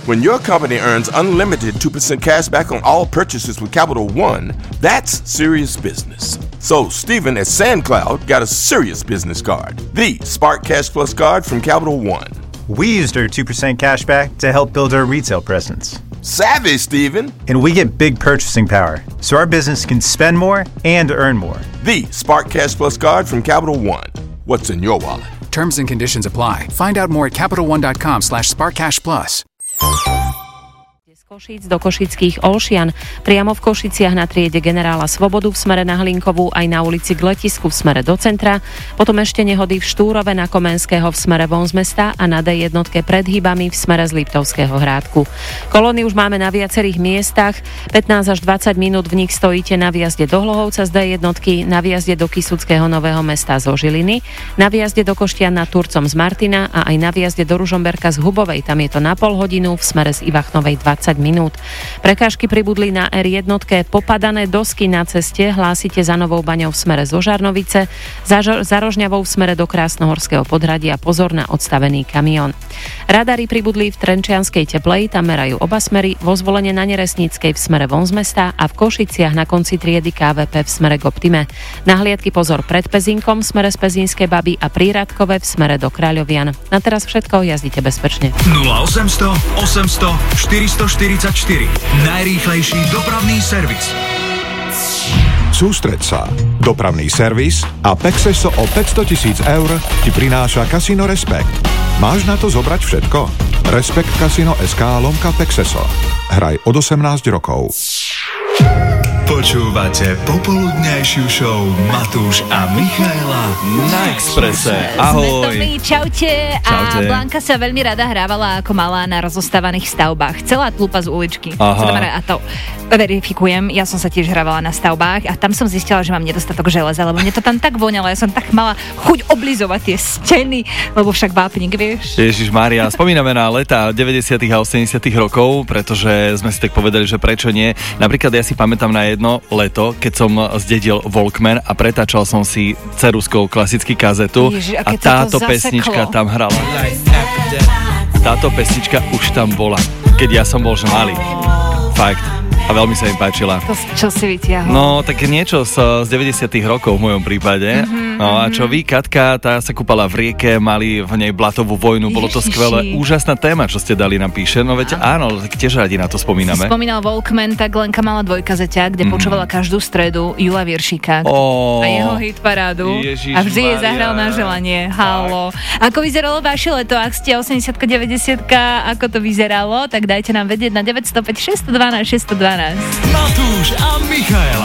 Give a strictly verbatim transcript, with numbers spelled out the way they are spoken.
When your company earns unlimited two percent cash back on all purchases with Capital One, that's serious business. So Stephen at SandCloud got a serious business card, the Spark Cash Plus card from Capital One. We used our two percent cash back to help build our retail presence. Savvy, Stephen. And we get big purchasing power, so our business can spend more and earn more. The Spark Cash Plus card from Capital One. What's in your wallet? Terms and conditions apply. Find out more at CapitalOne.com slash SparkCashPlus. Z Košíc do košických Olšian, priamo v Košiciach na triede Generála Svobodu v smere na Hlinkovú, aj na ulici k letisku v smere do centra, potom ešte nehody v Štúrove na Komenského v smere von z mesta a na dé jednotke pred Hybami v smere z Liptovského Hrádku. Kolóny už máme na viacerých miestach, pätnásť až dvadsať minút v nich stojíte na výjazde do Hlohovca z dé jednotky, na výjazde do Kysuckého Nového Mesta zo Žiliny, na výjazde do Koštian nad Turcom z Martina a aj na výjazde do Ružomberka z Hubovej, tam je to na pol hodinu, v smere z Ivachnovej dvadsať minút. Prekážky pribudli na er jednotke, popadané dosky na ceste hlásite za Novou Baňou v smere zo Žarnovice, za, Žo- za Rožňavou v smere do Krásnohorského podhradia, pozor na odstavený kamión. Radary pribudli v Trenčianskej Teplej, tam merajú oba smery, vo Zvolene na Neresníckej v smere von z mesta a v Košiciach na konci triedy ká vé pé v smere k Optime. Na hliadky pozor pred Pezinkom v smere z Pezínskej Baby a pri Radkove v smere do Kráľovian. Na teraz všetko, jazdite bezpečne. nula osemsto osemsto štyristoštyridsaťštyri. Najrýchlejší dopravný servis. Sústreď sa. Dopravný servis a Pexeso o päťsto tisíc eur ti prináša Casino Respekt. Máš na to zobrať všetko? Respekt Casino es ká lomka Pexeso. Hraj od osemnásť rokov. Počúvate popoludňajšiu show Matúš a Michaela na Expresse. Ahoj. Sme čaute. Čaute. A Blanka sa veľmi rada hrávala ako malá na rozostávaných stavbách. Celá tlupa z uličky. Aha. A to verifikujem. Ja som sa tiež hrávala na stavbách a tam som zistila, že mám nedostatok železa, lebo mne to tam tak voňalo. Ja som tak mala chuť oblizovať tie steny, lebo však vápnik, vieš. Ježišmária, spomíname na leta deväťdesiatych a osemdesiatych rokov, pretože sme si tak povedali, že prečo nie. Napríklad ja si pamätám na jedno leto, keď som zdedil Walkman a pretáčal som si ceruskou klasický kazetu. Ježi, a a táto pesnička tam hrala. Táto pesnička už tam bola, keď ja som bol že malý. Fakt. A veľmi sa im páčila. To, čo si vytiahol? No, tak niečo z, z deväťdesiatych rokov v mojom prípade. Mm-hmm, no a čo vy, Katka, tá sa kúpala v rieke, mali v nej blatovú vojnu, bolo to Ježiši. skvelé. Úžasná téma, čo ste dali nám píše. No veď áno, tak tiež radi na to spomíname. Si spomínal Walkman, tak Lenka mala dvojkazeťa, kde mm-hmm. počúvala každú stredu Jula Vieršíka oh, a jeho hitparádu. Ježiš A vždy jej Maria. zahral na želanie. Halo. Ako vyzeralo vaše leto? Ak ste osemdesiatka, deväťdesiatka, ako to vyzeralo, tak dajte nám vedieť na deväť nula päť šesť jedna dva šesť jedna dva. Matúš a Michaela.